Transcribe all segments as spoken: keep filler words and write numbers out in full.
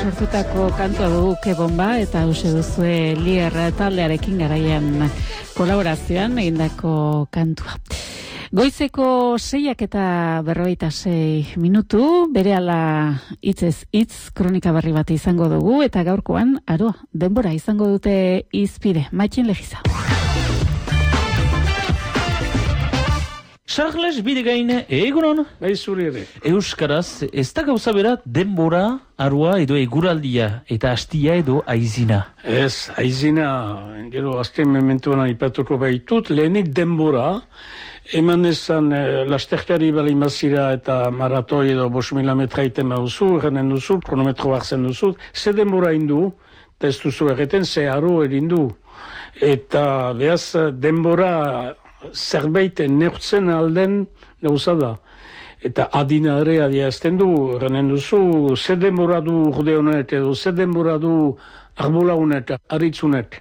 sortutako kantua dugu Kebomba, eta uste duzue Lier taldearekin garaian kolaborazioan egindako kantua. Goizeko seiak eta berrogeita sei minutu, berehala hitzez hitz kronika berri bat izango dugu, eta gaurkoan, aro, denbora izango dute hizpide. Maitxin Legiza. Charles Bidegain, egunon? Bai, zuri ere. Euskaraz, ez da gauza bera denbora, arua edo eguraldia, eta hastia edo aizina. Ez, aizina, gero azken mementuan aipatuko baitut, lehenik denbora, eman ezan eh, lasterkari bali mazira eta maratoi edo bos mila metra iten baduzu, errenen duzu, kronometro hartzen duzu, ze denbora indu, eta ez duzu erreten, ze aro erindu. Eta behaz denbora zerbait neurtzen alden gauza da. Eta adina ere adiazten du, errenen duzu, ze denbora du urde honet, edo ze denbora du arbola honet, aritzunet.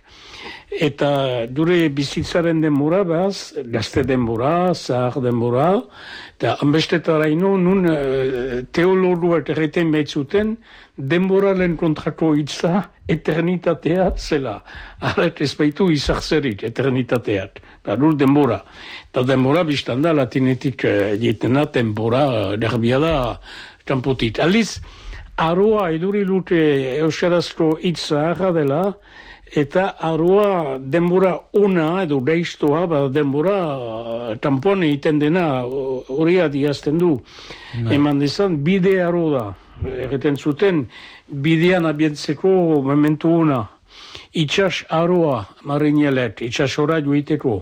Eta dure bizitzaren denbora, behaz, gazte denbora, zahar denbora, eta hanbestetara ino, nun teologuak erreten behitzuten, denboraren kontrako hitza eternitatea zela. Arret ez baitu izartzerik eternitateak. Nur denbora. Eta denbora biztan da, latinetik egitena, denbora, derbia da, kanpotit. Aliz, aroa eduri lute euskarazko hitza arra dela, eta aroa denbora ona edo deiztoa, ba, denbora tampoan egiten dena, hori adiazten du. No. Eman dezan, bide aro da. Erreten zuten, bidean abientzeko momentu ona. Itxas aroa, marinelet, itxas ora joiteko.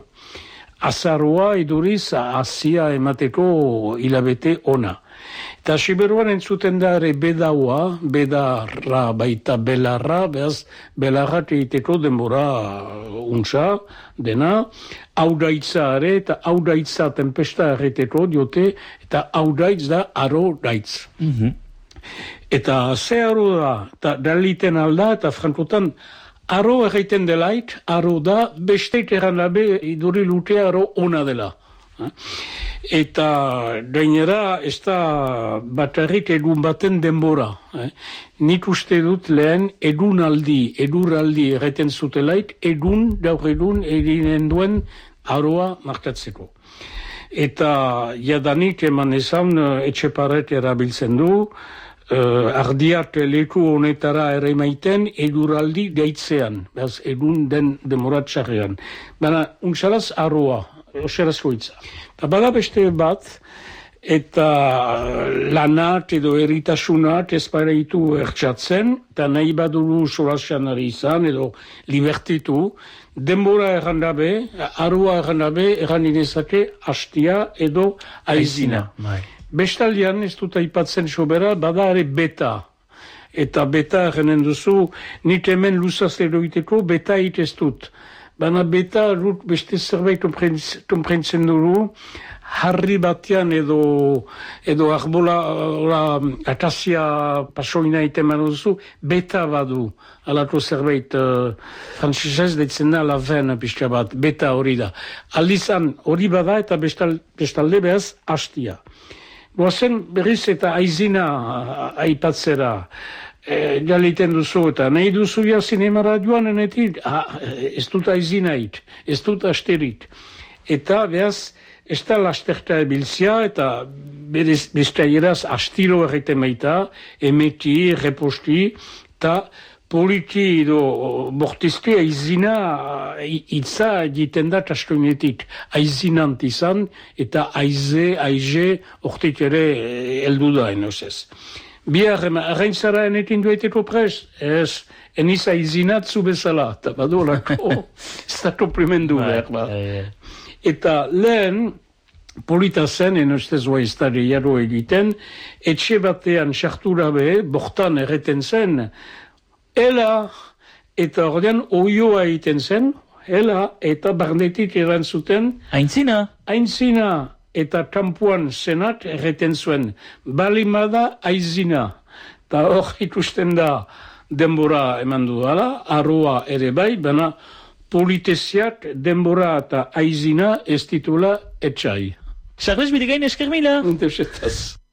Azaroa iduriz, azia emateko hilabete ona. Eta siberuan entzuten da ere bedaua, bedarra baita belarra, behaz belarra egiteko denbora untsa dena, audaitza ere, eta audaitza tempesta erreteko diote, eta audaitz da aro daitz. Mm-hmm. Eta ze aro da, eta daliten alda, eta frankotan, aro erreiten delait, aro da, besteik erran dabe iduri lute aro ona dela. Eta gainera ez da bakarrik egun baten denbora. Nik uste dut lehen egunaldi, eduraldi erreten zutelait, egun, gaur egun eginen duen aroa markatzeko. Eta jadanik eman ezan Etxeparet erabiltzen du, Uh, ardiak leku honetara ere maiten eduraldi gaitzean, behaz egun den demoratxarrean. Baina, untxaraz arroa, oserazko hitza. Eta bada beste bat, eta lanak edo eritasunak ez pareitu ertsatzen, eta nahi baduru solasean ari izan, edo libertitu, denbora errandabe, arroa errandabe, erran inezake hastia edo aizina. Aizina. Bestaldian, ez dut aipatzen sobera, bada ere beta. Eta beta errenen duzu, nik hemen luzaz eroiteko, beta hit ez dut. Baina beta, rut beste zerbait komprentzen dugu, harri batean edo, edo arbola, ola, akazia pasoina iteman duzu, beta badu. Alako zerbait, uh, frantzesez deitzen da la ven pixka bat, beta hori da. Aldizan hori bada eta bestal, bestalde behaz hastia. Goazen berriz eta aizina aipatzera, e, galiten duzu eta nahi duzu ja zinemara joan enetik, ah, ez dut aizinait, ez dut asterit. Eta behaz, ez da lasterta ebiltzia eta berez bestaileraz astiro erreten baita, emeti, reposti, eta poliki edo bortizki aizina hitza egiten da kastoinetik. Aizinant izan eta aize, aize, ortik ere heldu da enozez. Bihar, arraintzara enekin dueteko prest? Ez, eniz aizinatzu bezala. Eta badolako, ez da komprimendu behar bat. Eta lehen, polita zen, enoztez iztari jaro egiten, etxe batean sartura be, bortan erreten zen, ela, eta ordean oioa egiten zen, ela, eta barnetik erantzuten. Aintzina? Aintzina, eta kampuan zenat erreten zuen. Balimada aizina. Eta hor ikusten da denbora eman dudala, arroa ere bai, baina politeziak denbora eta aizina ez titula etxai. Charles Bidegain esker mila. Interesetaz.